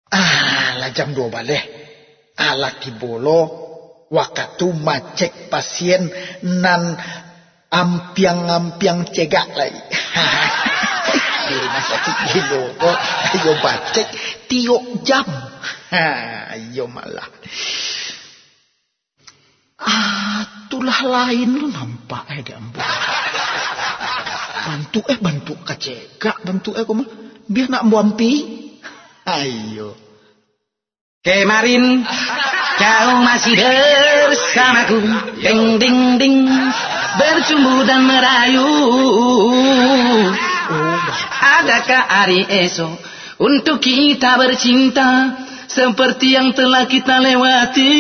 Lah jam 2 balik. Laki bolo waktu macek pasien nan ampiang cegak lagi. Di rumah sakit gitu kok ayo bacek tiok jam. Ayo malah. Itulah lain lu nampak di ambu. Bantu kacegak, bantu koma biar nak buampi. Ayo. Kemarin kau masih bersamaku, ding ding ding, bercumbu dan merayu. Adakah hari esok untuk kita bercinta seperti yang telah kita lewati?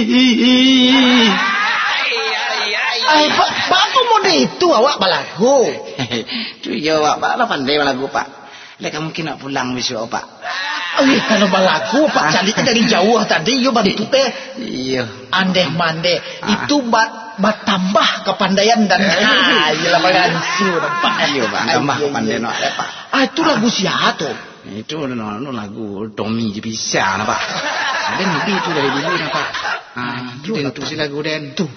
Pak aku mau itu awak balagu. Tu ya awak bala pandai balagu pak. Lek mungkin nak pulang besok pak. Kalau balagu pak cari dari jauh tadi yo bantu teh. Iya. Andeh mande itu tambah kepandaian dan iyalah bagansu nampak. Iya pak tambah kepandaian pak. Itu lagu siapa tuh? Itu lagu Tommy je bisa nak pak. Ada nanti itu dari dulu nak pak. Itu tentu si lagu den. Tu.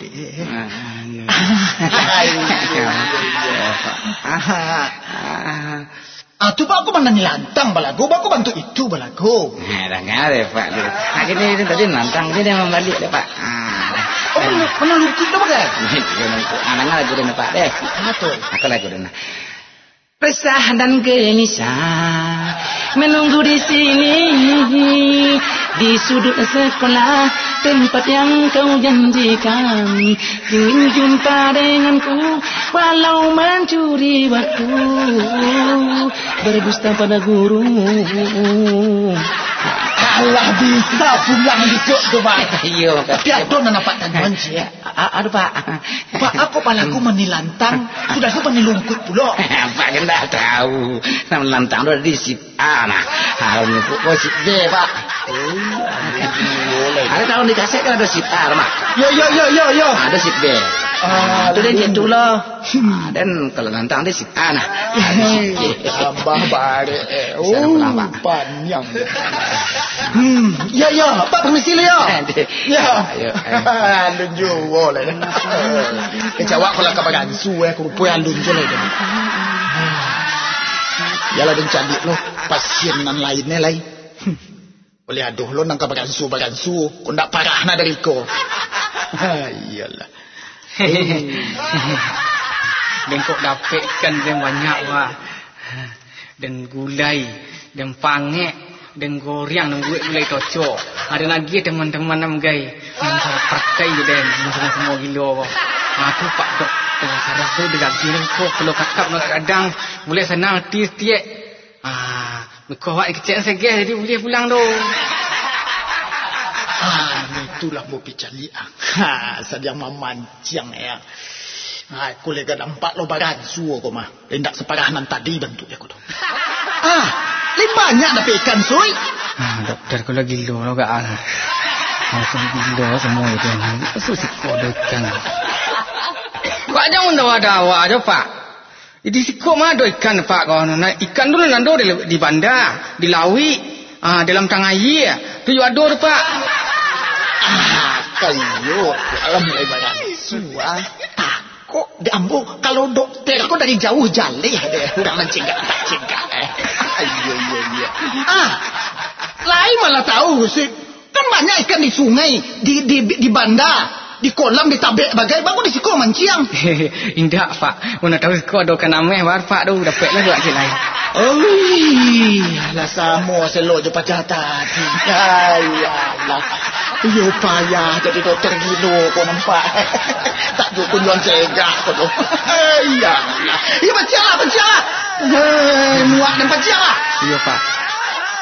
Tu pak aku mana lantang balagu, aku bantu itu balagu. Dah ngare pak. Akhirnya tadi lantang dia membalik dah pak. Mana lukis dah pakai? Anak lagu den pak deh. Betul. Aku lagu den. Resah dan gelisah menunggu di sini di sudut sekolah tempat yang kau janjikan, ingin jumpa denganku walau mencuri waktu, berdusta pada guru. Alah bisa pulang besok tu pak. Iya. Tapi ada nak nampak tanggungan sih. Ada pak. Pak aku palaku menilantang sudah aku menilungkut pula. Pak kan dah tahu. Nama lantang tu ada di sip A nah. Kalau ni pun sip B pak. Ada tahu di kaset kan ada sip A mak. Yo. Ada sip B. Itu dia gitu loh. Dan kalau lantang dia sip A nah. Tambah bare. Panjang. Ya, Pak permisi ya. Ya. Andun jual lah. Kejawab kalau kabagan suwe kurupu andun jual lah. Ya lah dan candik lo pasien nan lainnya lai. Boleh aduh lo nang kabagan su. Kau ndak parah na dari ko. Iyalah. Dan kok dapatkan dia banyak wah. Dan gulai, dan pangek, dan goreng, dan gulai tocok. Ada lagi teman-teman nam gai, yang saya pakai je dan semua gila. Aku pak dok, saraf tu dekat sini kok kalau kakak nak kadang boleh senang tiap. Kau awak kecil saja jadi boleh pulang tu. Itulah mau picali. Sadiang mamancang ya. Aku lega nampak lo bagan suo kau mah. Hendak separahanan tadi bentuk aku tu. Lebih banyak dapat ikan suy. Doktor kau lagi gila lo gak ah. Aku gila semua itu. Susik kau ikan. Kau jangan dawa-dawa aja pak. Di sikok mah ada ikan pak kau. Ikan dulu nando di bandar, di lawi, dalam tang air. Tu ada tu pak. Kayu, alam mulai bagan suah. Kok diambil kalau dokter aku dari jauh jalih deh kurang mencegah tak cegah iya lain malah tahu sih kan banyak ikan di sungai di bandar di kolam di tabek bagai bagus di siko manciang. Indah pak mana tahu siko ada kan ameh war pak tu dapatlah buat je lain. Lah samo selo je pacah tadi. Ayalah. Yo payah jadi dokter gilo kau nampak. Tak tu pun jual cegak kau tu. Ayalah. Ya baca lah. Muak dan baca lah. Iya pak.